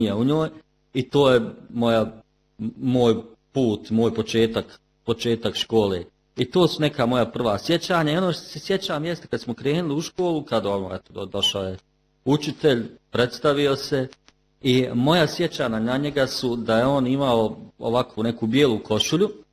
u njoj i to je moj put, moj početak škole. I to su neka moja prva sjećanja. I ono što se sjećam jeste kad smo krenuli u školu, kad došao je učitelj, predstavio se i moja sjećanja na njega su da je on imao ovakvu neku bijelu košulju